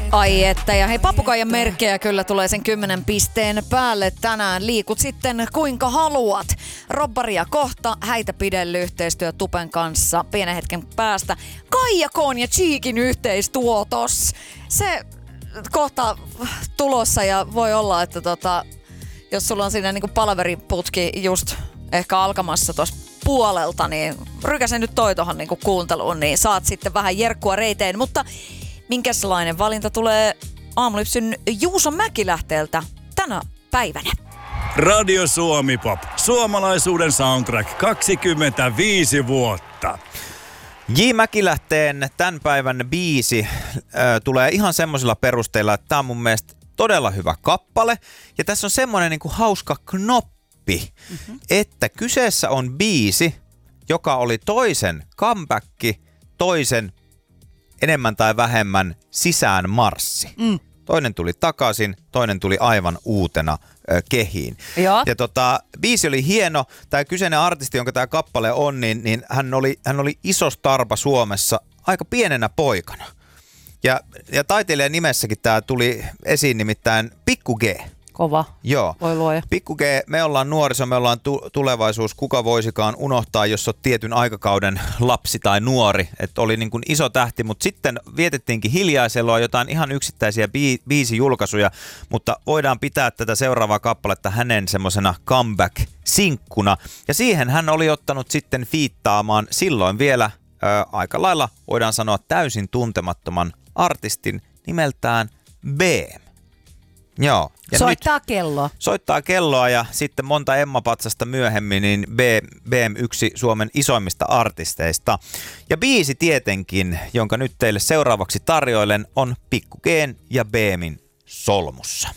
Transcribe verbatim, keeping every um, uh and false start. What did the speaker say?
Ai että, ja hei, papukaijan merkkejä kyllä tulee sen kymmenen pisteen päälle tänään. Liikut sitten kuinka haluat. Robbaria kohta, häitä pidelly yhteistyö Tupen kanssa pienen hetken päästä. Kaija K:n ja Cheekin yhteistuotos. Se kohta tulossa ja voi olla, että tota, jos sulla on siinä niinku palaveriputki just ehkä alkamassa tuossa puolelta, niin rykäse nyt toi tohon niinku kuunteluun, niin saat sitten vähän jerkkua reiteen. Mutta minkälainen valinta tulee Aamulypsyn Juuso Mäkilähteeltä tänä päivänä? Radio Suomi Pop. Suomalaisuuden soundtrack kaksikymmentäviisi vuotta. J. Mäkilähteen tämän päivän biisi äh, tulee ihan semmoisilla perusteilla, että tää on mun mielestä todella hyvä kappale. Ja tässä on semmoinen niinku hauska knoppi, mm-hmm. että kyseessä on biisi, joka oli toisen comeback, toisen enemmän tai vähemmän sisään marssi. Mm. Toinen tuli takaisin, toinen tuli aivan uutena ö, kehiin. Joo. Ja tota, biisi oli hieno. Tämä kyseinen artisti, jonka tämä kappale on, niin, niin hän, oli, hän oli iso starpa Suomessa aika pienenä poikana. Ja, ja taiteilijan nimessäkin tämä tuli esiin, nimittäin Pikku G. Kova. Joo. Voi luoja. Pikku G, me ollaan nuoriso, me ollaan tu- tulevaisuus. Kuka voisikaan unohtaa, jos olet tietyn aikakauden lapsi tai nuori. Että oli niin kuin iso tähti, mutta sitten vietettiinkin hiljaiselua, jotain ihan yksittäisiä bi- biisijulkaisuja. Mutta voidaan pitää tätä seuraavaa kappaletta hänen semmoisena comeback-sinkkuna. Ja siihen hän oli ottanut sitten fiittaamaan silloin vielä ö, aika lailla, voidaan sanoa täysin tuntemattoman artistin nimeltään B M. Joo. Ja soittaa kelloa. Soittaa kelloa ja sitten monta Emma-patsasta myöhemmin niin B M yksi Suomen isoimmista artisteista. Ja biisi tietenkin, jonka nyt teille seuraavaksi tarjoilen, on Pikku G:n ja B M:n Solmussa.